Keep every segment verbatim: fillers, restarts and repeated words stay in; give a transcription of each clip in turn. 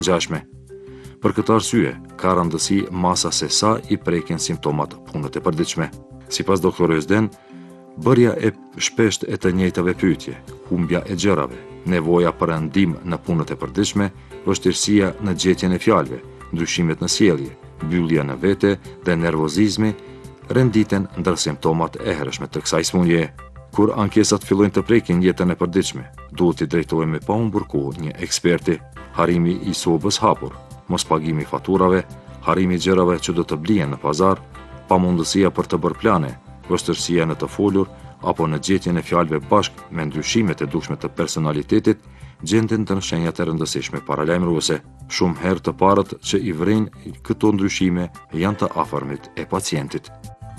ngjashme. Për këtë arsye, ka rëndësi masa se sa i prekin simptomat punët e përditshme. Sipas doktor Özden, bërja e shpesht e të njëjtave pyetje, humbja e gjërave, nevoja për ndihmë në punët e përditshme, vështirësia në gjetjen e fjalëve, ndryshimet në sjellje, mbyllja në vete dhe nervozizmi renditen ndër simptomat e hershme të kësaj smundjeje. Kur ankesat fillojnë të prekin jetën e përditshme, duhet t'i drejtohemi pa humbur kohë një eksperti, harrimi i sobës hapur, mos pagimi faturave, harrimi i gjërave që do të blihen në pazar, pamundësia për të bërë plane, vështirësia në të folur apo në gjetjen e fjalëve bashkë me ndryshimet e dukshme të personalitetit, gjenden të shenjat e rëndësishme paralajmëruese. Shumë herë të parët që i vrejnë këto ndryshime janë të afërmit e pacientit.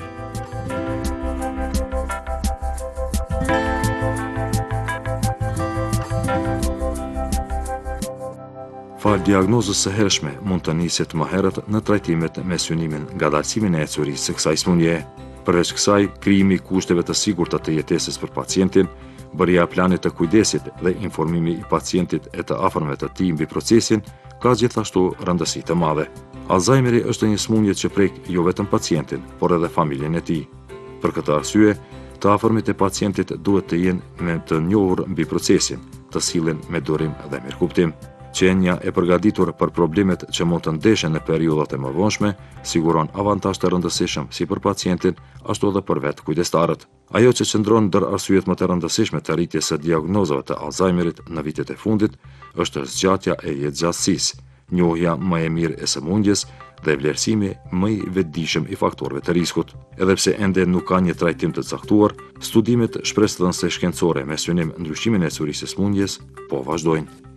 Falë diagnozës së hershme mund të niset më herët në trajtimet me synimin ngadalësimin e ecurisë së kësaj smundjeje. Përveç kësaj, krijimi i kushteve të sigurta të jetesës për pacientin, bërja e planit të kujdesit dhe informimi i pacientit e të afërmve të tij mbi procesin ka gjithashtu rëndësi të madhe. Alzheimeri është një smundje që prek jo vetëm pacientin, por edhe familjen e tij. Për këtë arsye, të afërmit e pacientit duhet të jenë me të njohur mbi procesin, të sillen me durim dhe mirëkuptim. Qenja e përgatitur për problemet që mund të ndeshen në periudhat e mëvonshme siguron avantazh të rëndësishëm si për pacientin, ashtu edhe për vetë kujdestarët. Ajo që qëndron ndër arsyet më të rëndësishme të rritjes së diagnozave të Alzheimerit në vitet e fundit është zgjatja e jetëgjatësisë, njohja më e mirë e sëmundjes dhe vlerësimi më i vetëdijshëm i faktorëve të riskut. Edhe pse ende nuk ka një trajtim të caktuar, studimet shpresdhënëse shkencore me synim ndryshimin e ecurisë së smundjes po vazhdojnë.